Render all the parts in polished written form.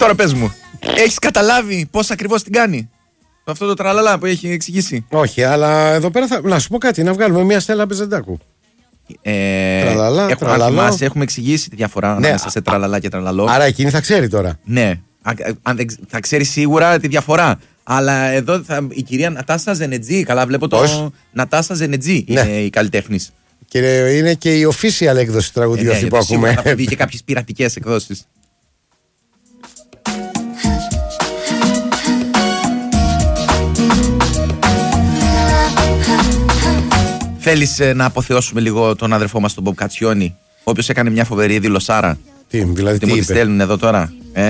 Τώρα πες μου, έχεις καταλάβει πώς ακριβώς την κάνει? Αυτό το τραλαλά που έχει εξηγήσει. Όχι, αλλά εδώ πέρα να σου πω κάτι, να βγάλουμε μια Στέλλα Μπεζεντάκου. Τραλαλά. Έχουμε εξηγήσει τη διαφορά ανάμεσα σε τραλαλά και τραλαλό. Άρα εκείνη θα ξέρει τώρα. Ναι, θα ξέρει σίγουρα τη διαφορά. Αλλά εδώ η κυρία Νατάσα Ζενετζή, καλά βλέπω το Νατάσα Ζενετζή είναι η καλλιτέχνης. Και είναι και η official έκδοση του τραγουδιού αυτή που ακούμε. Θα βγει και κάποιες πειρατικές εκδόσεις. Θέλεις να αποθεώσουμε λίγο τον αδερφό μας τον Μπομπ Κατσιόνι, ο οποίος έκανε μια φοβερή δηλωσάρα? Δηλαδή τι μου τη είπε? στέλνουν εδώ τώρα.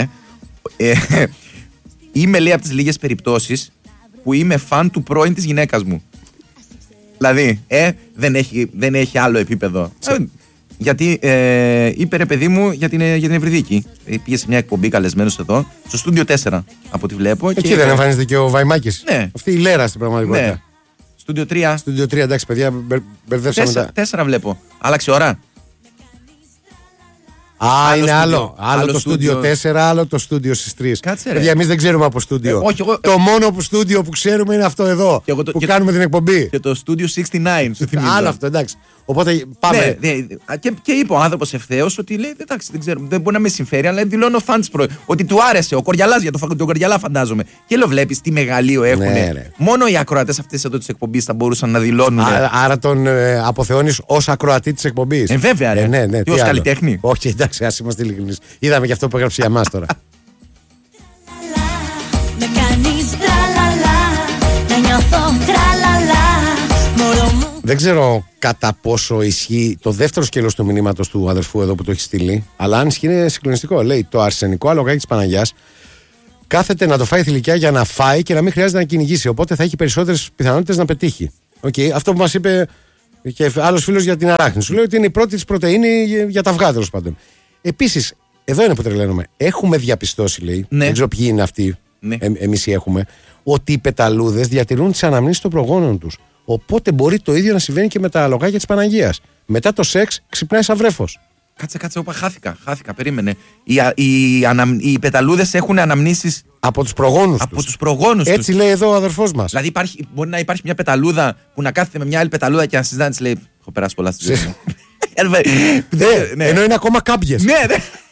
Είμαι, λέει, από τις λίγες περιπτώσεις που είμαι φαν του πρώην της γυναίκας μου. Δηλαδή, δεν έχει άλλο επίπεδο. Γιατί είπε, ρε παιδί μου, για την Ευρυδίκη. Πήγε σε μια εκπομπή καλεσμένος εδώ, στο Στούντιο 4, από ό,τι βλέπω. Εκεί δεν εμφανίζεται και ο Βαϊμάκης? Ναι. Αυτή η Λέρα στην πραγματικότητα. Ναι. Στούντιο 3. Στούντιο 3, εντάξει, παιδιά, μπερδεύσαμε τα. 4 βλέπω. Άλλαξε ώρα. Είναι άλλο το στούντιο 4, άλλο το στούντιο στις 3. Κάτσε, ρε. Παιδιά, εμείς δεν ξέρουμε από στούντιο. Το μόνο στούντιο που ξέρουμε είναι αυτό εδώ. Που κάνουμε την εκπομπή. Και το στούντιο 69, σου θυμίζω. Άλλο αυτό, εντάξει. Οπότε πάμε. Ναι. Και είπε ο άνθρωπος ευθέως ότι λέει: εντάξει, δεν ξέρω, δεν μπορεί να με συμφέρει, αλλά δηλώνω φαντς ότι του άρεσε ο Κοριαλάς, για τον Κοριαλά φαντάζομαι. Και λέω: βλέπεις τι μεγαλείο έχουν. Ναι, μόνο οι ακροατές αυτές εδώ της εκπομπής θα μπορούσαν να δηλώνουν. Άρα τον αποθεώνεις ως ακροατή της εκπομπής. Βέβαια, ρε. Ναι. Και ως καλλιτέχνη. Όχι, εντάξει, ας είμαστε ειλικρινείς. Είδαμε και αυτό που έγραψε για μας τώρα. Δεν ξέρω κατά πόσο ισχύει το δεύτερο σκέλος του μηνύματος του αδερφού εδώ που το έχει στείλει, αλλά αν ισχύει είναι συγκλονιστικό. Λέει: το αρσενικό αλογάκι της Παναγιάς κάθεται να το φάει θηλυκιά για να φάει και να μην χρειάζεται να κυνηγήσει. Οπότε θα έχει περισσότερες πιθανότητες να πετύχει. Αυτό που μας είπε και άλλος φίλος για την αράχνη. Σου λέει ότι είναι η πρώτη της πρωτεΐνη για τα αυγά, τέλος πάντων. Επίσης, εδώ είναι που τρελαίνομαι. Έχουμε διαπιστώσει, λέει, δεν ξέρω ποιοι είναι αυτοί, εμείς έχουμε, ότι οι πεταλούδες διατηρούν τις αναμνήσεις των προγόνων τους. Οπότε μπορεί το ίδιο να συμβαίνει και με τα αλογάκια της Παναγίας. Μετά το σεξ ξυπνάει σαν βρέφος. Κάτσε, όπα, χάθηκα, περίμενε. Οι πεταλούδες έχουν αναμνήσεις από τους προγόνους τους. Έτσι λέει εδώ ο αδερφός μας. Δηλαδή μπορεί να υπάρχει μια πεταλούδα που να κάθεται με μια άλλη πεταλούδα και να συζητάνε, λέει: έχω περάσει πολλά στη ζωή μου. Ενώ είναι ακόμα κάποιες. Ναι.